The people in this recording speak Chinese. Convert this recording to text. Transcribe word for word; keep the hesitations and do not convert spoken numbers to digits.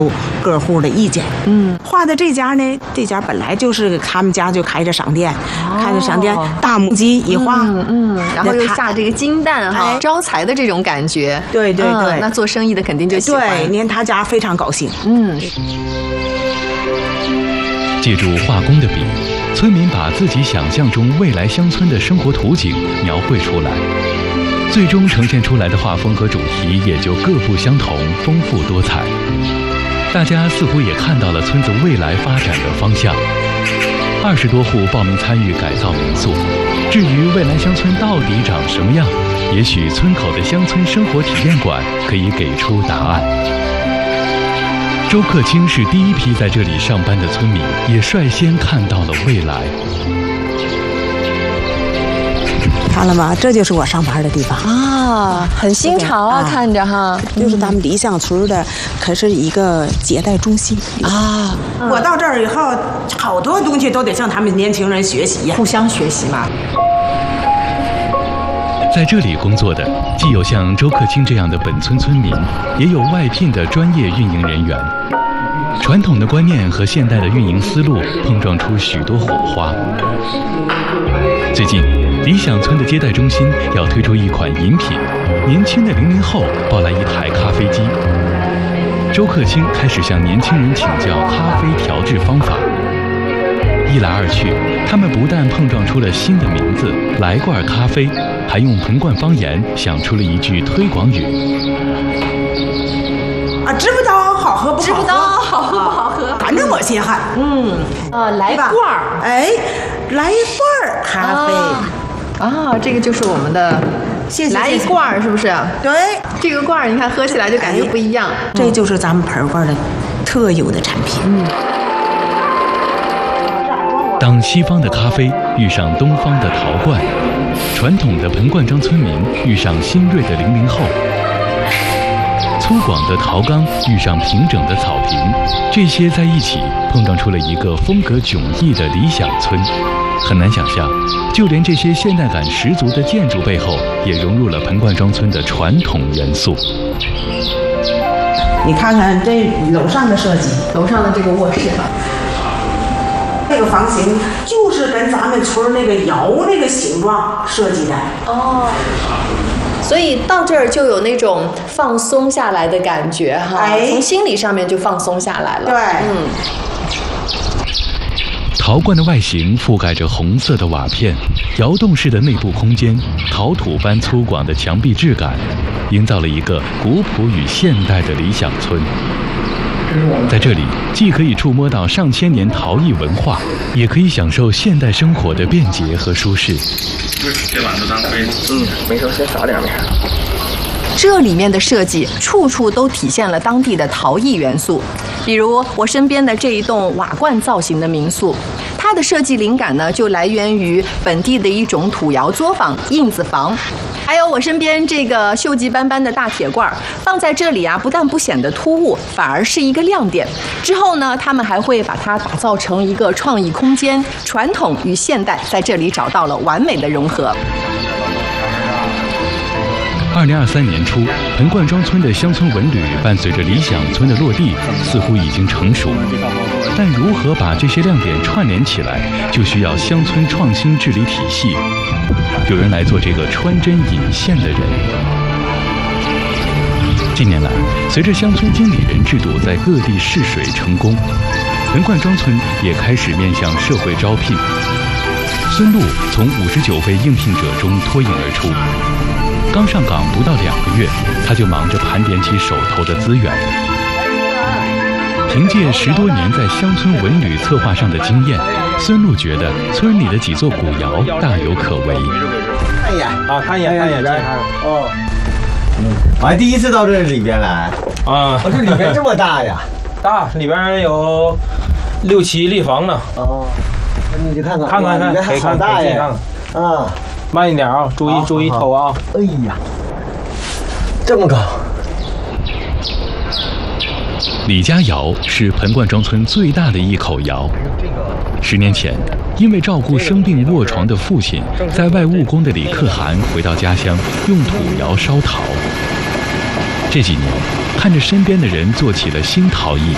各户的意见。嗯，画的这家呢，这家本来就是他们家就开着商店，哦、开着商店，大母鸡一画， 嗯嗯，然后又下这个金蛋哈，招财的这种感觉。 对对对、 嗯，那做生意的肯定就喜欢。 对，连他家非常高兴。 嗯。 借助画工的笔，村民把自己想象中未来乡村的生活图景描绘出来，最终呈现出来的画风和主题也就各不相同，丰富多彩。大家似乎也看到了村子未来发展的方向。二十多户报名参与改造民宿。至于未来乡村到底长什么样，也许村口的乡村生活体验馆可以给出答案。周克清是第一批在这里上班的村民，也率先看到了未来。 看了吗？这就是我上班的地方啊，很新潮啊，看着哈， 就是咱们理想村的，可是一个接待中心啊。我到这儿以后，好多东西都得向他们年轻人学习呀， 互相学习嘛。 在这里工作的，既有像周克清这样的本村村民，也有外聘的专业运营人员。传统的观念和现代的运营思路碰撞出许多火花。最近，理想村的接待中心要推出一款饮品，年轻的零零后抱来一台咖啡机。周克清开始向年轻人请教咖啡调制方法。一来二去，他们不但碰撞出了新的名字“来罐咖啡”，还用盆罐方言想出了一句推广语：“ 啊，知不道好喝不好喝？ 知不道好喝不好喝？ 反正我稀罕。嗯， 啊，来罐儿， 哎，来罐咖啡。 啊，这个就是我们的。” 谢谢， 来一罐儿是不是？ 对， 这个罐儿你看喝起来就感觉不一样。 哎、这就是咱们盆罐的特有的产品。嗯。 当西方的咖啡遇上东方的陶罐，传统的盆罐装村民遇上新锐的零零后，粗犷的陶缸遇上平整的草坪，这些在一起碰撞出了一个风格迥异的理想村。很难想象，就连这些现代感十足的建筑背后，也融入了盆罐庄村的传统元素。 你看看这楼上的设计， 楼上的这个卧室吧， 这个房型就是跟咱们村那个窑那个形状设计的。 哦，所以到这儿就有那种放松下来的感觉哈，哎、从心理上面就放松下来了。 对， 嗯。 陶罐的外形覆盖着红色的瓦片，窑洞式的内部空间，陶土般粗犷的墙壁质感，营造了一个古朴与现代的理想村。在这里，既可以触摸到上千年陶艺文化，也可以享受现代生活的便捷和舒适。 这碗都当杯子。嗯，没事，先撒点呗。 这里面的设计处处都体现了当地的陶艺元素，比如我身边的这一栋瓦罐造型的民宿，它的设计灵感呢就来源于本地的一种土窑作坊印子房。还有我身边这个锈迹斑斑的大铁罐放在这里啊，不但不显得突兀，反而是一个亮点。之后呢，他们还会把它打造成一个创意空间，传统与现代在这里找到了完美的融合。 二零二三年初，盆罐庄村的乡村文旅伴随着理想村的落地，似乎已经成熟。但如何把这些亮点串联起来，就需要乡村创新治理体系。有人来做这个穿针引线的人。近年来，随着乡村经理人制度在各地试水成功，盆罐庄村也开始面向社会招聘。孙璐从五十九位应聘者中脱颖而出。刚上岗不到两个月，他就忙着盘点起手头的资源。凭借十多年在乡村文旅策划上的经验，孙璐觉得村里的几座古窑大有可为。 看一眼啊，看一眼，看一眼，看一眼。哦，嗯，我还第一次到这里边来啊，哦，这里边这么大呀？ 大，里边有六七立方呢。 哦，那你去看看， 看看看，可以看，可以看看。啊。慢一点啊，注意注意头啊！ 哎呀，这么高！ 李家窑是盆罐庄村最大的一口窑。十年前，因为照顾生病卧床的父亲，在外务工的李可汗回到家乡，用土窑烧陶。这几年，看着身边的人做起了新陶艺，